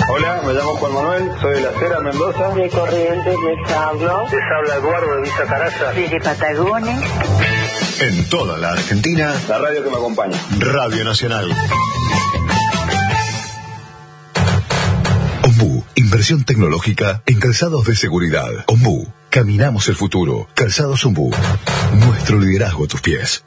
Hola, me llamo Juan Manuel, soy de La Cera, Mendoza. De Corrientes les hablo. Les habla Eduardo de Villa Caraza. Desde Patagones. En toda la Argentina, la radio que me acompaña. Radio Nacional. Ombú, inversión tecnológica en calzados de seguridad. Ombú, caminamos el futuro. Calzados Ombú, nuestro liderazgo a tus pies.